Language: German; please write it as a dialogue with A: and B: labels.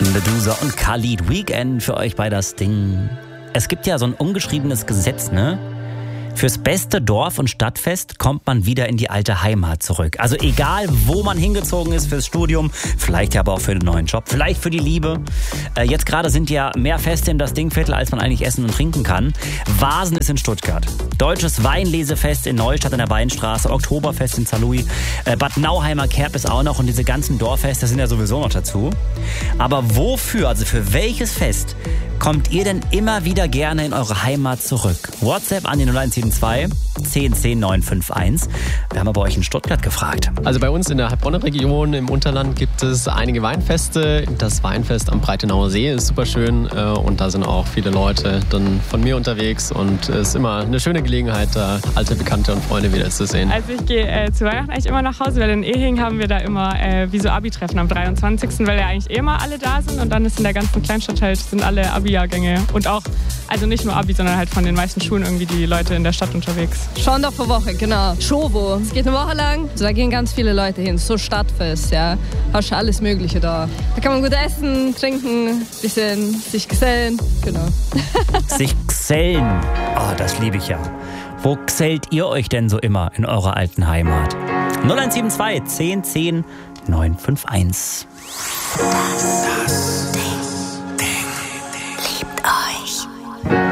A: Medusa und Khalid, Weekend für euch bei das Ding. Es gibt ja so ein ungeschriebenes Gesetz, ne? Fürs beste Dorf- und Stadtfest kommt man wieder in die alte Heimat zurück. Also egal, wo man hingezogen ist fürs Studium, vielleicht ja aber auch für den neuen Job, vielleicht für die Liebe. Jetzt gerade sind ja mehr Feste im Das Dingviertel, als man eigentlich essen und trinken kann. Vasen ist in Stuttgart. Deutsches Weinlesefest in Neustadt in der Weinstraße, Oktoberfest in Saarlouis, Bad Nauheimer Kerb ist auch noch und diese ganzen Dorffeste sind ja sowieso noch dazu. Aber wofür, also für welches Fest kommt ihr denn immer wieder gerne in eure Heimat zurück? WhatsApp an die 0172 10 10 951. Wir haben aber euch in Stuttgart gefragt.
B: Also bei uns in der Heilbronner Region im Unterland gibt es einige Weinfeste. Das Weinfest am Breitenauer See ist super schön und da sind auch viele Leute dann von mir unterwegs und es ist immer eine schöne Gelegenheit, da alte Bekannte und Freunde wieder zu sehen.
C: Also ich gehe zu Weihnachten eigentlich immer nach Hause, weil in Ehing haben wir da immer wie so Abi-Treffen am 23., weil ja eigentlich immer alle da sind und dann ist in der ganzen Kleinstadt halt sind alle Abi-Jahrgänge und auch, also nicht nur Abi, sondern halt von den meisten Schulen irgendwie die Leute in der Stadt unterwegs.
D: Schorndorfer-Woche, genau. Schovo. Es geht eine Woche lang. Also da gehen ganz viele Leute hin. So Stadtfest, ja. Hast du alles Mögliche da. Da kann man gut essen, trinken, bisschen sich gesellen. Genau.
A: Sich gesellen. Oh, das liebe ich ja. Wo gesellt ihr euch denn so immer in eurer alten Heimat? 0172 10 10 951.
E: Das Ding liebt euch.